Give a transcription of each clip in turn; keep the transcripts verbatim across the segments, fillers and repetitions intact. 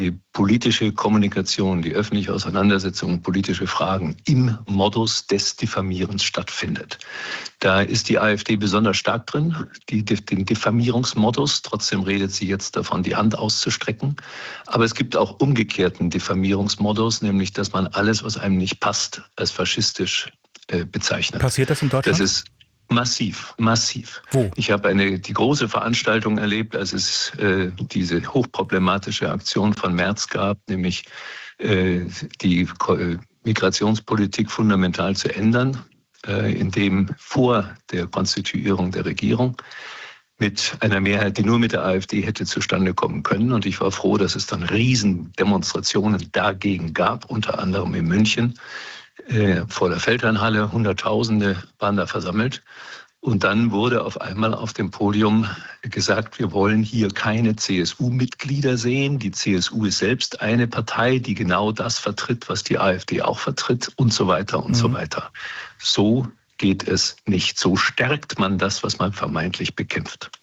die politische Kommunikation, die öffentliche Auseinandersetzung, politische Fragen im Modus des Diffamierens stattfindet. Da ist die AfD besonders stark drin, die, den Diffamierungsmodus. Trotzdem redet sie jetzt davon, die Hand auszustrecken. Aber es gibt auch umgekehrten Diffamierungsmodus, nämlich, dass man alles, was einem nicht passt, als faschistisch äh, bezeichnet. Passiert das in Deutschland? Das ist Massiv, massiv. Wo? Ich habe eine die große Veranstaltung erlebt, als es äh, diese hochproblematische Aktion von März gab, nämlich äh, die Ko- Migrationspolitik fundamental zu ändern, äh, indem vor der Konstituierung der Regierung mit einer Mehrheit, die nur mit der AfD hätte zustande kommen können. Und ich war froh, dass es dann Riesendemonstrationen dagegen gab, unter anderem in München. Äh, vor der Feldherrnhalle, Hunderttausende waren da versammelt. Und dann wurde auf einmal auf dem Podium gesagt, wir wollen hier keine C S U-Mitglieder sehen. Die C S U ist selbst eine Partei, die genau das vertritt, was die AfD auch vertritt und so weiter und mhm. so weiter. So geht es nicht. So stärkt man das, was man vermeintlich bekämpft.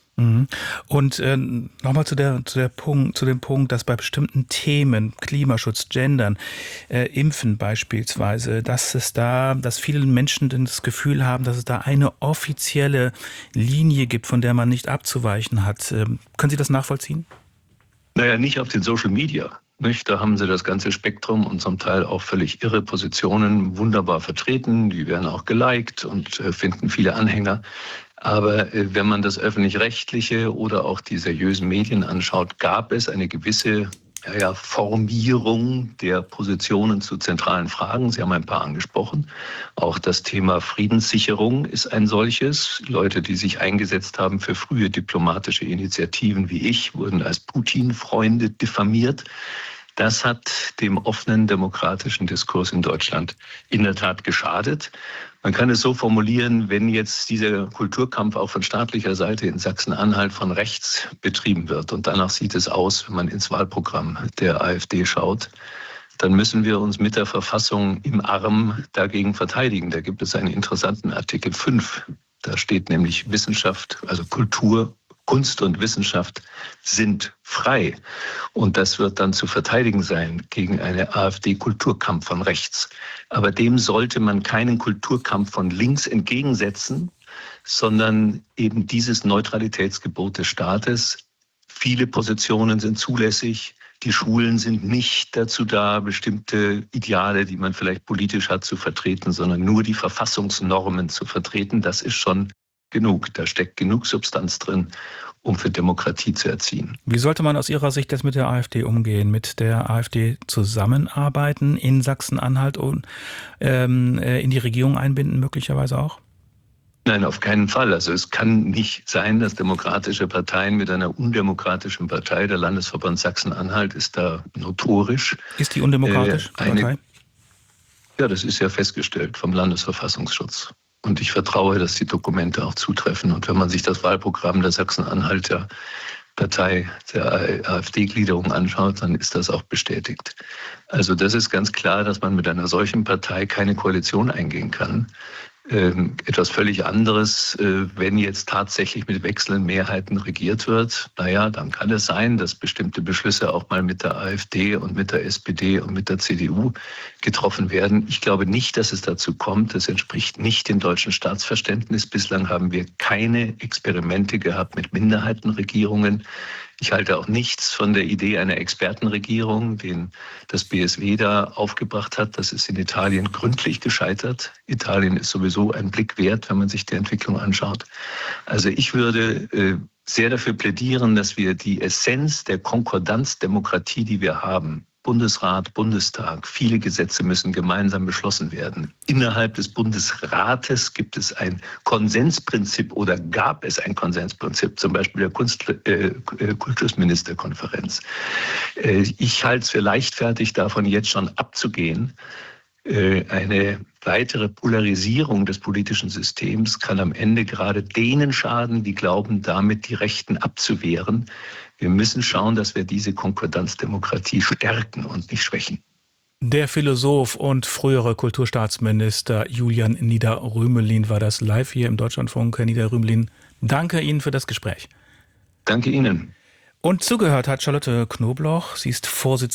Und äh, nochmal zu, der, zu, der Punkt, zu dem Punkt, dass bei bestimmten Themen, Klimaschutz, Gendern, äh, Impfen beispielsweise, dass es da, dass viele Menschen das Gefühl haben, dass es da eine offizielle Linie gibt, von der man nicht abzuweichen hat. Ähm, können Sie das nachvollziehen? Naja, nicht auf den Social Media. Nicht? Da haben sie das ganze Spektrum und zum Teil auch völlig irre Positionen wunderbar vertreten. Die werden auch geliked und äh, finden viele Anhänger. Aber äh, wenn man das Öffentlich-Rechtliche oder auch die seriösen Medien anschaut, gab es eine gewisse ja, ja, Formierung der Positionen zu zentralen Fragen. Sie haben ein paar angesprochen. Auch das Thema Friedenssicherung ist ein solches. Leute, die sich eingesetzt haben für frühe diplomatische Initiativen wie ich, wurden als Putin-Freunde diffamiert. Das hat dem offenen demokratischen Diskurs in Deutschland in der Tat geschadet. Man kann es so formulieren, wenn jetzt dieser Kulturkampf auch von staatlicher Seite in Sachsen-Anhalt von rechts betrieben wird und danach sieht es aus, wenn man ins Wahlprogramm der AfD schaut, dann müssen wir uns mit der Verfassung im Arm dagegen verteidigen. Da gibt es einen interessanten Artikel fünf. Da steht nämlich Wissenschaft, also Kultur, Kunst und Wissenschaft sind frei. Und das wird dann zu verteidigen sein gegen einen AfD-Kulturkampf von rechts. Aber dem sollte man keinen Kulturkampf von links entgegensetzen, sondern eben dieses Neutralitätsgebot des Staates. Viele Positionen sind zulässig. Die Schulen sind nicht dazu da, bestimmte Ideale, die man vielleicht politisch hat, zu vertreten, sondern nur die Verfassungsnormen zu vertreten. Das ist schon genug. Da steckt genug Substanz drin, um für Demokratie zu erziehen. Wie sollte man aus Ihrer Sicht jetzt mit der AfD umgehen? Mit der AfD zusammenarbeiten in Sachsen-Anhalt und ähm, in die Regierung einbinden möglicherweise auch? Nein, auf keinen Fall. Also es kann nicht sein, dass demokratische Parteien mit einer undemokratischen Partei, der Landesverband Sachsen-Anhalt ist da notorisch. Ist die undemokratisch, äh, die eine, Partei? Ja, das ist ja festgestellt vom Landesverfassungsschutz. Und ich vertraue, dass die Dokumente auch zutreffen. Und wenn man sich das Wahlprogramm der Sachsen-Anhalter Partei der AfD-Gliederung anschaut, dann ist das auch bestätigt. Also das ist ganz klar, dass man mit einer solchen Partei keine Koalition eingehen kann. Ähm, etwas völlig anderes, äh, wenn jetzt tatsächlich mit wechselnden Mehrheiten regiert wird. Naja, dann kann es sein, dass bestimmte Beschlüsse auch mal mit der AfD und mit der S P D und mit der C D U getroffen werden. Ich glaube nicht, dass es dazu kommt. Das entspricht nicht dem deutschen Staatsverständnis. Bislang haben wir keine Experimente gehabt mit Minderheitenregierungen. Ich halte auch nichts von der Idee einer Expertenregierung, den das B S W da aufgebracht hat. Das ist in Italien gründlich gescheitert. Italien ist sowieso ein Blick wert, wenn man sich die Entwicklung anschaut. Also ich würde äh, sehr dafür plädieren, dass wir die Essenz der Konkordanzdemokratie, die wir haben, Bundesrat, Bundestag, viele Gesetze müssen gemeinsam beschlossen werden. Innerhalb des Bundesrates gibt es ein Konsensprinzip oder gab es ein Konsensprinzip, zum Beispiel der Kunst, äh, Kultusministerkonferenz. Äh, ich halte es für leichtfertig, davon jetzt schon abzugehen. Äh, eine weitere Polarisierung des politischen Systems kann am Ende gerade denen schaden, die glauben, damit die Rechten abzuwehren. Wir müssen schauen, dass wir diese Konkordanzdemokratie stärken und nicht schwächen. Der Philosoph und frühere Kulturstaatsminister Julian Nieder-Rümelin war das live hier im Deutschlandfunk. Herr Nieder-Rümelin, danke Ihnen für das Gespräch. Danke Ihnen. Und zugehört hat Charlotte Knobloch. Sie ist Vorsitzende